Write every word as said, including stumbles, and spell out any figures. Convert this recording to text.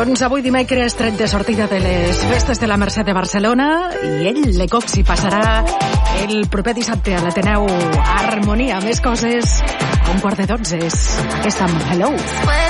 Doncs avui dimecres tret de sortida de les festes de la Mercè de Barcelona i ell, l'Ecoc, s'hi passarà el proper dissabte a l'Ateneu Harmonia. Més coses a un quart de dotze. Aquesta amb Hello.